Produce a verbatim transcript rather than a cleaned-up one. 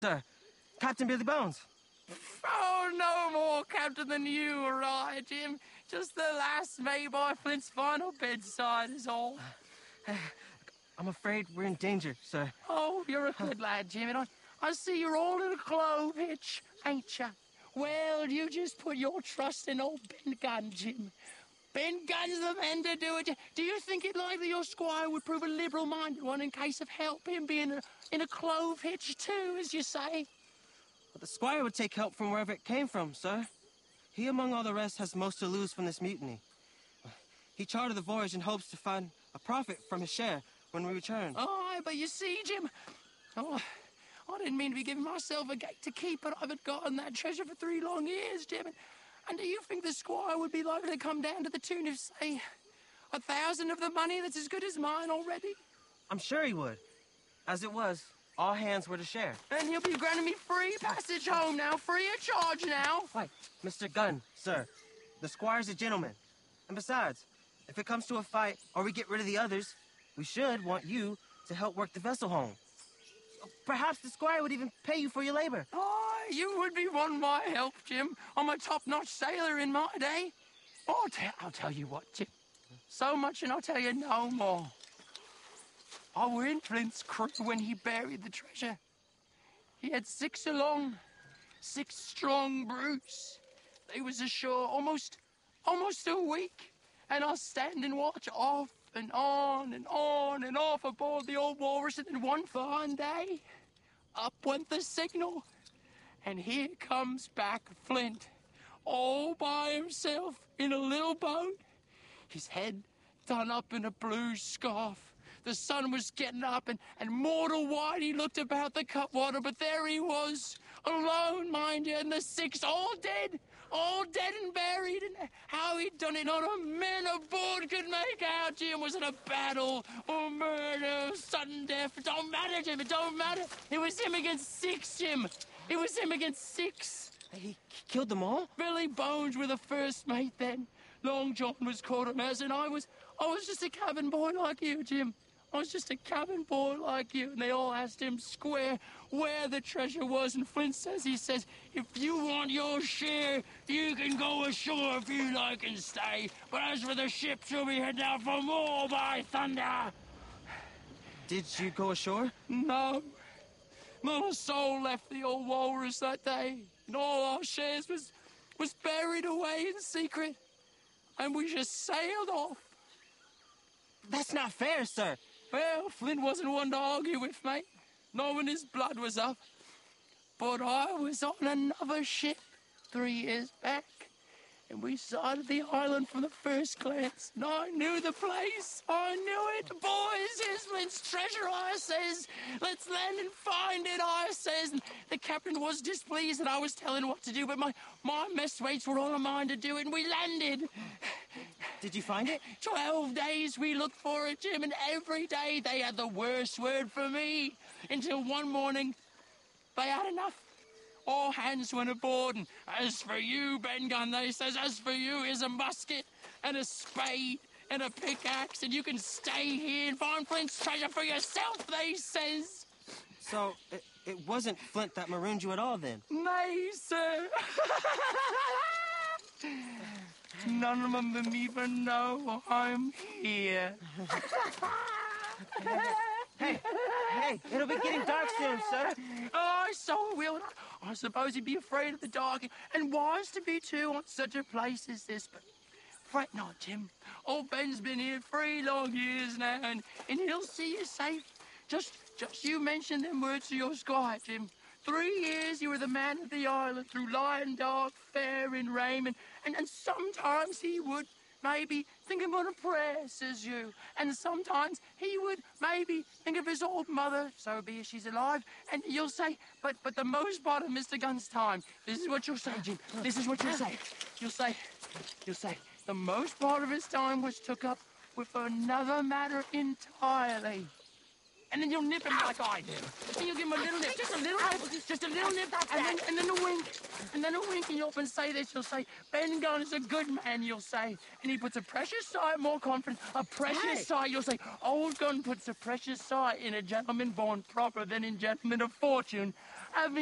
Sir, Captain Billy Bones. Oh, no more captain than you or I, Jim. Just the last mate by Flint's final bedside is all. I'm afraid we're in danger, sir. Oh, you're a good lad, Jim, and I, I see you're all in a clove hitch, ain't ya? Well, you just put your trust in old Ben Gunn, Jim. Ben Gunn's the man to do it. Do you think it likely your squire would prove a liberal-minded one in case of help him being a, in a clove hitch too, as you say? But the squire would take help from wherever it came from, sir. He, among all the rest, has most to lose from this mutiny. He chartered the voyage in hopes to find a profit from his share when we return. Oh, but you see, Jim, oh, I didn't mean to be giving myself a gate to keep, but I've gotten that treasure for three long years, Jim. And, and do you think the squire would be likely to come down to the tune of, say, a thousand of the money that's as good as mine already? I'm sure he would. As it was, all hands were to share. And he'll be granting me free passage home now, free of charge now. Why, Mister Gunn, sir, the squire's a gentleman. And besides, if it comes to a fight or we get rid of the others, we should want you to help work the vessel home. Perhaps the squire would even pay you for your labor. Oh, you would be wanting my help, Jim. I'm a top-notch sailor in my day. Oh, t I'll tell you what, Jim. So much and I'll tell you no more. I were in Flint's crew when he buried the treasure. He had six along, six strong brutes. They was ashore almost, almost a week. And I stand and watch off and on and on and off aboard the old walrus, and then one fine day, up went the signal. And here comes back Flint, all by himself in a little boat, his head done up in a blue scarf. The sun was getting up, and, and mortal white he looked about the cutwater, but there he was, alone, mind you, and the six all dead, all dead and buried, and how he'd done it not a man aboard could make out, Jim. Was it a battle or murder, sudden death? It don't matter, Jim, it don't matter. It was him against six, Jim. It was him against six. He killed them all? Billy Bones were the first mate then. Long John was quartermaster, and I was, I was just a cabin boy like you, Jim. I was just a cabin boy like you, and they all asked him square where the treasure was, and Flint says, he says, if you want your share, you can go ashore if you like and stay. But as for the ship, she'll be heading out for more, by thunder. Did you go ashore? No. Not a soul left the old walrus that day, and all our shares was, was buried away in secret, and we just sailed off. That's not fair, sir. Well, Flint wasn't one to argue with, mate, not when his blood was up. But I was on another ship three years back, and we sighted the island from the first glance, and I knew the place. I knew it. Boys, here's Flint's treasure, I says. Let's land and find it, I says. And the captain was displeased that I was telling what to do, but my, my messmates were on a mind to do it, and we landed. Did you find it? Twelve days we looked for it, Jim, and every day they had the worst word for me. Until one morning, they had enough. All hands went aboard, and as for you, Ben Gunn, they says, as for you, here's a musket and a spade and a pickaxe, and you can stay here and find Flint's treasure for yourself, they says. So, it, it wasn't Flint that marooned you at all, then? Nay, sir. None of them even know I'm here. Hey, hey, it'll be getting dark soon, sir. Oh, so it will. I suppose he'd be afraid of the dark, and wise to be, too, on such a place as this. But fret not, Jim. Old Ben's been here three long years now, and, and he'll see you safe. Just, just you mention them words to your squire, Jim. Three years you were the man of the island, through light, dark, fair, and rain, and, and, and sometimes he would maybe think about a prayer, says you. And sometimes he would maybe think of his old mother, so be it she's alive, and you'll say, but but the most part of Mister Gunn's time, this is what you'll say, Jim, this is what you'll say. You'll say, you'll say, the most part of his time was took up with another matter entirely. And then you'll nip him like I do. And you'll give him a little nip, just a little nip, just a little nip, and then, and then a wink. And then a wink, and you'll often say this, you'll say, Ben Gunn is a good man, you'll say. And he puts a precious sight, more confident, a precious hey. sight, you'll say, old Gunn puts a precious sight in a gentleman born proper than in gentlemen of fortune. having